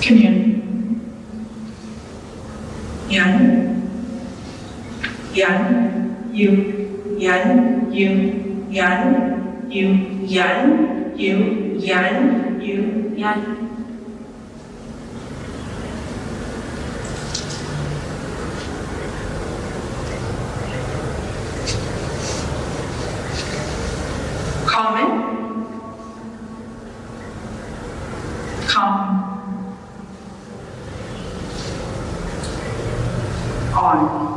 commune. Yen, yen, you, yen, you, yen, you, yen, you, yen, you, yen. Common, come, on.